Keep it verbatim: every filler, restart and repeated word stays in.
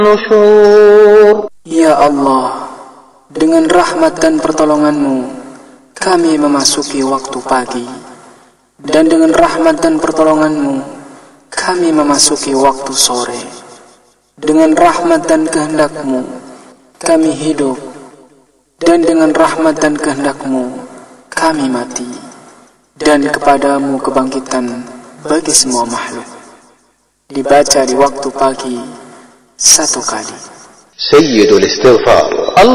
nusyur. Ya Allah, dengan rahmat dan pertolongan-Mu kami memasuki waktu pagi, dan dengan rahmat dan pertolongan-Mu kami memasuki waktu sore. Dengan rahmat dan kehendak-Mu kami hidup, dan dengan rahmat dan kehendak-Mu kami mati, dan kepadamu kebangkitan bagi semua makhluk. Dibaca di waktu pagi satu kali. سيد الاستغفار